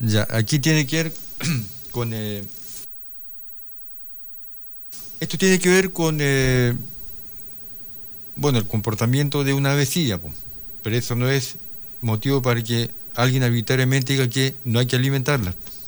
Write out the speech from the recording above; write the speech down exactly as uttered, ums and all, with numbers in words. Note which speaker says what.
Speaker 1: Ya, aquí tiene que ver con... eh, esto tiene que ver con, eh, bueno, el comportamiento de una vecilla, po. Pero eso no es motivo para que alguien arbitrariamente diga que no hay que alimentarla.